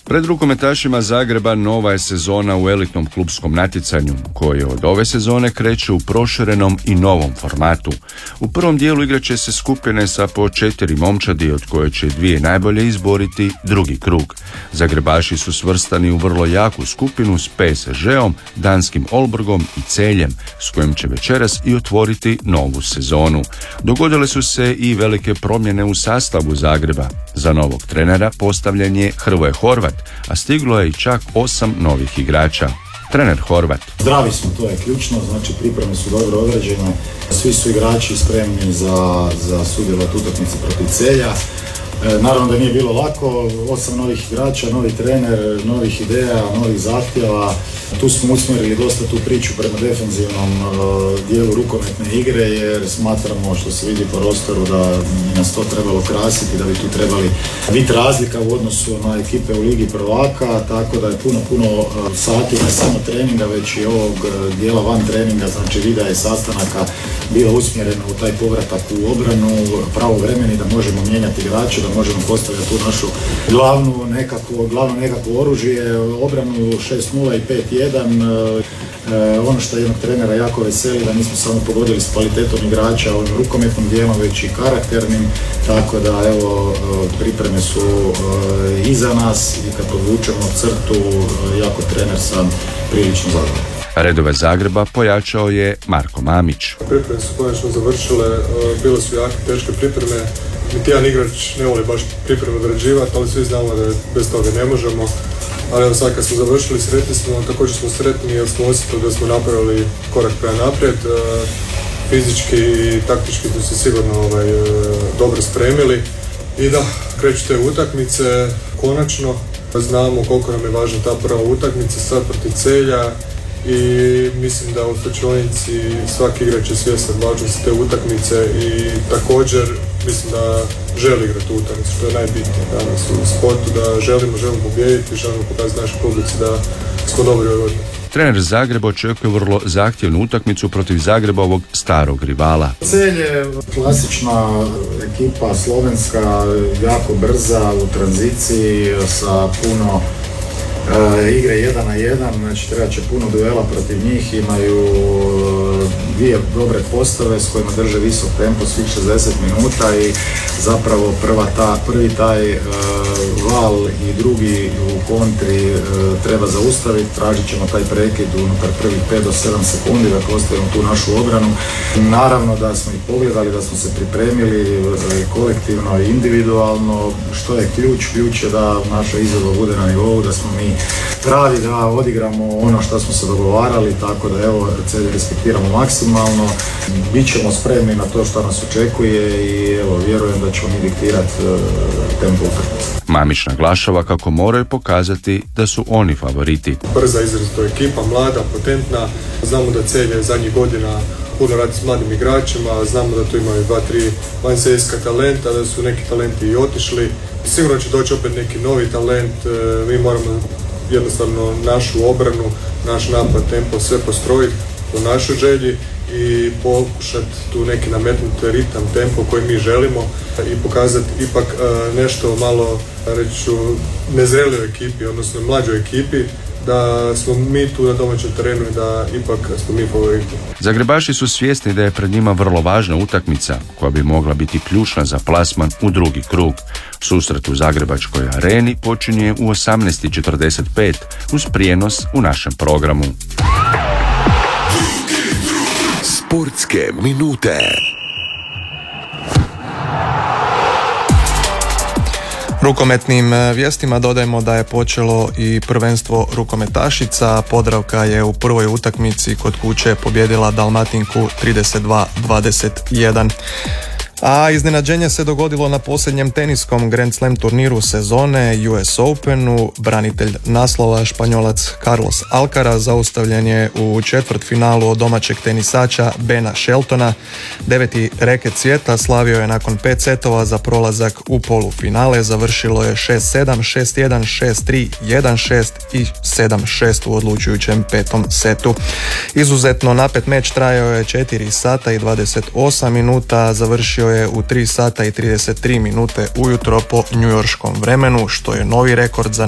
Pred rukometašima Zagreba nova je sezona u elitnom klupskom natjecanju, koje od ove sezone kreće u proširenom i novom formatu. U prvom dijelu igraće se skupine sa po 4 momčadi, od koje će 2 najbolje izboriti drugi krug. Zagrebaši su svrstani u vrlo jaku skupinu s PSG-om, danskim Olborgom i Celjem, s kojim će večeras i otvoriti novu sezonu. Dogodile su se i velike promjene u sastavu Zagreba. Za novog trenera postavljen je Hrvoje Horvat, a stiglo je i čak 8 novih igrača. Trener Horvat. Zdravi smo, to je ključno, znači pripreme su dobro odrađene, svi su igrači spremni za sudjelovati utakmici protiv Celja. Naravno da nije bilo lako, 8 novih igrača, novi trener, novih ideja, novih zahtjeva. Tu smo usmjerili dosta tu priču prema defenzivnom dijelu rukometne igre, jer smatramo, što se vidi po rosteru, da nas to trebalo krasiti, da bi tu trebali biti razlika u odnosu na ekipe u Ligi prvaka, tako da je puno sati ne samo treninga, već i ovog dijela van treninga, znači videa i sastanaka bilo usmjereno u taj povratak u obranu, pravovremeni, da možemo mijenjati igrače, da možemo postavljati tu našu glavno nekakvo oružje, obranu 6-0 i 5-1. Ono što jednog trenera jako veseli, da nismo samo pogodili s kvalitetom igrača ovim rukometnom dijelom, već i karakternim, tako da evo, pripreme su iza nas i kad podvučemo crtu, jako trener sam prilično zadovoljan. Redove Zagreba pojačao je Marko Mamić. Pripreme su konačno završile, bile su jake, teške pripreme. Niti jedan igrač ne voli baš pripreme odrađivati, ali svi znamo da bez toga ne možemo. Ali evo sad kad smo završili, sretni smo, također smo sretni jer smo osjetili da smo napravili korak prema naprijed. Fizički i taktički smo se sigurno dobro spremili. I da, kreću te utakmice, konačno. Znamo koliko nam je važna ta prva utakmica sad protiv Celja. I mislim da u slačionici svaki igrač je svjestan važnosti te utakmice i također mislim da želi igrati utakmicu, što je najbitnije danas u sportu, da želimo pobijediti, želimo pokazati našoj publici da smo dobri u ovoj. Trener Zagreba očekuje vrlo zahtjevnu utakmicu protiv Zagrebovog starog rivala. Celj je klasična ekipa, slovenska, jako brza u tranziciji sa puno igre 1 na 1, znači treba će puno duela protiv njih, imaju 2 dobre postave s kojima drže visok tempo svih 60 minuta i zapravo prvi taj val i drugi u kontri treba zaustaviti, tražit ćemo taj prekid unutar prvih 5 do 7 sekundi da ostavimo tu našu obranu. Naravno da smo ih pogledali, da smo se pripremili kolektivno i individualno, što je ključ je da naša izvedba bude na nivou, da smo mi pravi, da odigramo ono što smo se dogovarali, tako da evo, Celje respektiramo maksimalno, bit ćemo spremni na to što nas očekuje i evo, vjerujem da ćemo mi diktirati tempo utakmice. Mamić naglašava kako moraju pokazati da su oni favoriti. Brza izrazito ekipa, mlada, potentna, znamo da Celje zadnjih godina puno radi s mladim igračima, znamo da tu imaju 2-3 vanjseljska talenta, da su neki talenti i otišli. Sigurno će doći opet neki novi talent, mi moramo jednostavno našu obranu, naš napad, tempo, sve postrojiti po našoj želji i pokušati tu neki nametnuti ritam, tempo koji mi želimo i pokazati ipak nešto malo, reću, nezrelijoj ekipi, odnosno mlađoj ekipi, da smo mi tu na domaćem terenu i da ipak smo mi favoriti. Zagrebaši su svjesni da je pred njima vrlo važna utakmica koja bi mogla biti ključna za plasman u drugi krug. Susret u Zagrebačkoj areni počinje u 18:45 uz prijenos u našem programu. Sportske minute. Rukometnim vijestima dodajemo da je počelo i prvenstvo rukometašica. Podravka je u prvoj utakmici kod kuće pobijedila Dalmatinku 32-21. A iznenađenje se dogodilo na posljednjem teniskom Grand Slam turniru sezone US Openu. Branitelj naslova Španjolac Carlos Alcaraz zaustavljen je u četvrtfinalu od domaćeg tenisača Bena Sheltona. 9. reket svijeta slavio je nakon 5 setova za prolazak u polufinale. Završilo je 6-7, 6-1, 6-3, 1-6 i 7-6 u odlučujućem 5. setu. Izuzetno napet meč trajao je 4 sata i 28 minuta, završio je u 3 sata i 33 minute ujutro po njujorškom vremenu, što je novi rekord za